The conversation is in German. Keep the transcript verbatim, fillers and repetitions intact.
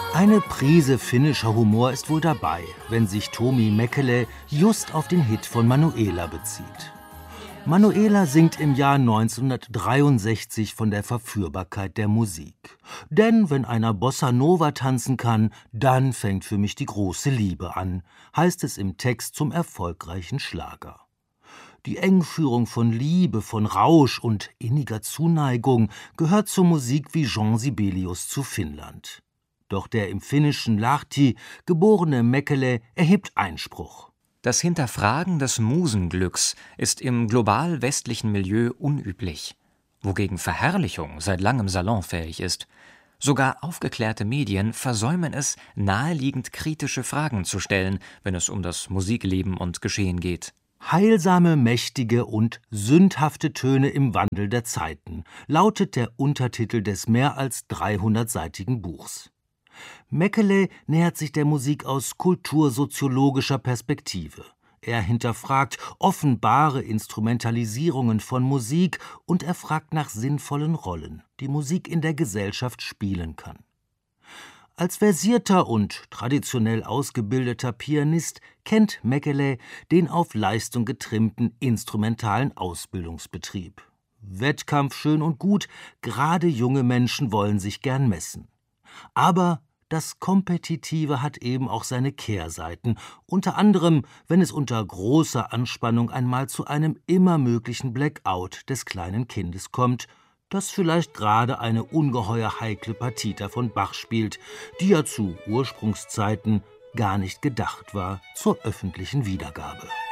Eine Prise finnischer Humor ist wohl dabei, wenn sich Tomi Mäkelä just auf den Hit von Manuela bezieht. Manuela singt im Jahr neunzehnhundertdreiundsechzig von der Verführbarkeit der Musik. Denn wenn einer Bossa Nova tanzen kann, dann fängt für mich die große Liebe an, heißt es im Text zum erfolgreichen Schlager. Die Engführung von Liebe, von Rausch und inniger Zuneigung gehört zur Musik wie Jean Sibelius zu Finnland. Doch der im finnischen Lahti geborene Mäkelä erhebt Einspruch. Das Hinterfragen des Musenglücks ist im global westlichen Milieu unüblich, wogegen Verherrlichung seit langem salonfähig ist. Sogar aufgeklärte Medien versäumen es, naheliegend kritische Fragen zu stellen, wenn es um das Musikleben und Geschehen geht. Heilsame, mächtige und sündhafte Töne im Wandel der Zeiten, lautet der Untertitel des mehr als dreihundertseitigen Buchs. Mäkelä nähert sich der Musik aus kultursoziologischer Perspektive. Er hinterfragt offenbare Instrumentalisierungen von Musik und er fragt nach sinnvollen Rollen, die Musik in der Gesellschaft spielen kann. Als versierter und traditionell ausgebildeter Pianist kennt Mäkelä den auf Leistung getrimmten instrumentalen Ausbildungsbetrieb. Wettkampf schön und gut, gerade junge Menschen wollen sich gern messen. Aber das Kompetitive hat eben auch seine Kehrseiten, unter anderem, wenn es unter großer Anspannung einmal zu einem immer möglichen Blackout des kleinen Kindes kommt, das vielleicht gerade eine ungeheuer heikle Partita von Bach spielt, die ja zu Ursprungszeiten gar nicht gedacht war zur öffentlichen Wiedergabe.